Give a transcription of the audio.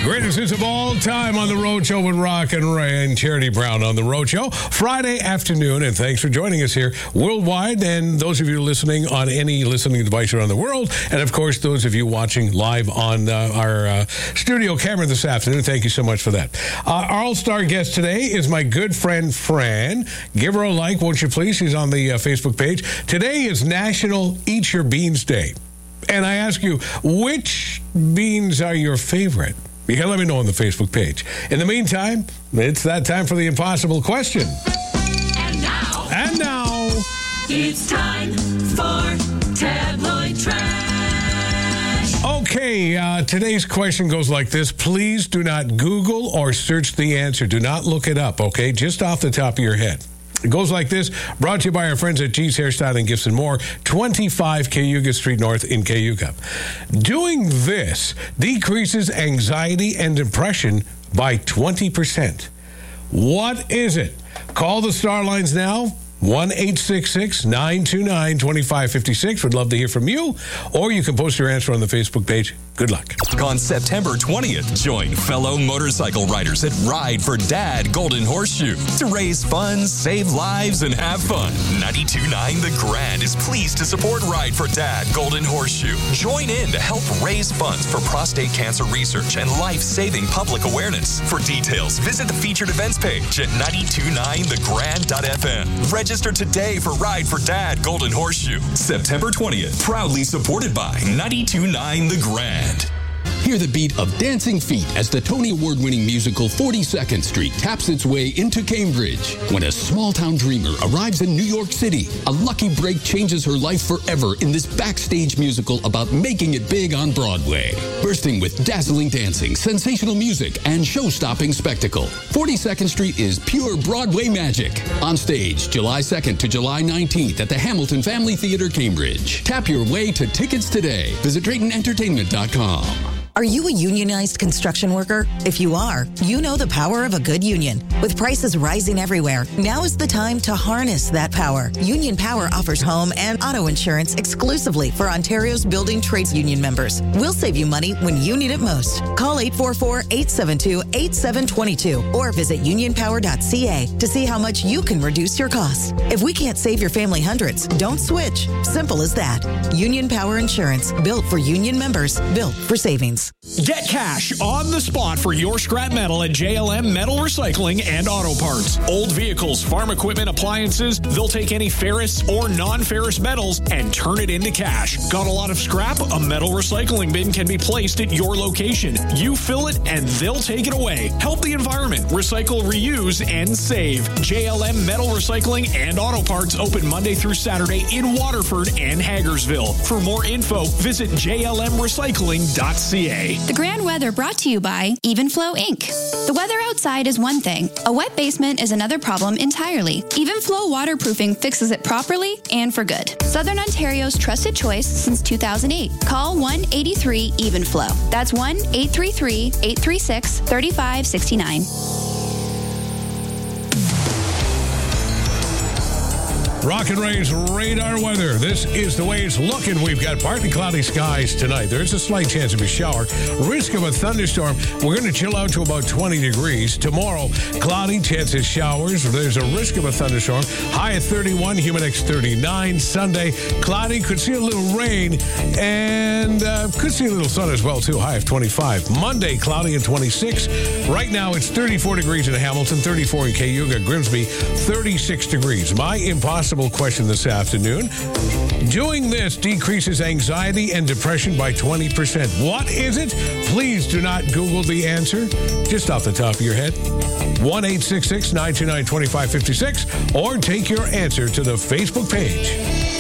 Greatest hits of all time on The Road Show with Rock and Ray and Charity Brown on The Road Show. Friday afternoon, and thanks for joining us here worldwide, and those of you listening on any listening device around the world, and of course, those of you watching live on our studio camera this afternoon, thank you so much for that. Our all-star guest today is my good friend, Fran. Give her a like, won't you please? She's on the Facebook page. Today is National Eat Your Beans Day. And I ask you, which beans are your favorite? You can let me know on the Facebook page. In the meantime, it's that time for the impossible question. And now, it's time for Tabloid Trash. Okay, today's question goes like this. Please do not Google or search the answer. Do not look it up, okay? Just off the top of your head. It goes like this, brought to you by our friends at G's Hairstyling, Gifts and More, 25 Cayuga Street North in Cayuga. Doing this decreases anxiety and depression by 20%. What is it? Call the Star Lines now, 1-866-929-2556. Would love to hear from you, or you can post your answer on the Facebook page. Good luck. On September 20th, join fellow motorcycle riders at Ride for Dad Golden Horseshoe to raise funds, save lives, and have fun. 92.9 The Grand is pleased to support Ride for Dad Golden Horseshoe. Join in to help raise funds for prostate cancer research and life-saving public awareness. For details, visit the featured events page at 929thegrand.fm. Register today for Ride for Dad Golden Horseshoe. September 20th, proudly supported by 92.9 The Grand. Hear the beat of dancing feet as the Tony Award-winning musical 42nd Street taps its way into Cambridge. When a small-town dreamer arrives in New York City, a lucky break changes her life forever in this backstage musical about making it big on Broadway. Bursting with dazzling dancing, sensational music, and show-stopping spectacle, 42nd Street is pure Broadway magic. On stage, July 2nd to July 19th at the Hamilton Family Theater, Cambridge. Tap your way to tickets today. Visit DraytonEntertainment.com. Are you a unionized construction worker? If you are, you know the power of a good union. With prices rising everywhere, now is the time to harness that power. Union Power offers home and auto insurance exclusively for Ontario's building trades union members. We'll save you money when you need it most. Call 844-872-8722 or visit unionpower.ca to see how much you can reduce your costs. If we can't save your family hundreds, don't switch. Simple as that. Union Power Insurance, built for union members, built for savings. Get cash on the spot for your scrap metal at JLM Metal Recycling and Auto Parts. Old vehicles, farm equipment, appliances, they'll take any ferrous or non-ferrous metals and turn it into cash. Got a lot of scrap? A metal recycling bin can be placed at your location. You fill it and they'll take it away. Help the environment. Recycle, reuse, and save. JLM Metal Recycling and Auto Parts open Monday through Saturday in Waterford and Hagersville. For more info, visit jlmrecycling.ca. The grand weather brought to you by Evenflow Inc. The weather outside is one thing. A wet basement is another problem entirely. Evenflow waterproofing fixes it properly and for good. Southern Ontario's trusted choice since 2008. Call 1-83-EVENFLOW. That's 1-833-836-3569. Rock and Ray's radar weather. This is the way it's looking. We've got partly cloudy skies tonight. There's a slight chance of a shower. Risk of a thunderstorm. We're going to chill out to about 20 degrees. Tomorrow, cloudy, chance of showers. There's a risk of a thunderstorm. High at 31, Humidex 39. Sunday, cloudy. Could see a little rain. And could see a little sun as well, too. High of 25. Monday, cloudy and 26. Right now, it's 34 degrees in Hamilton, 34 in Cayuga, Grimsby, 36 degrees. My impossible question this afternoon. Doing this decreases anxiety and depression by 20%. What is it? Please do not Google the answer. Just off the top of your head. 1-866-929-2556 or take your answer to the Facebook page.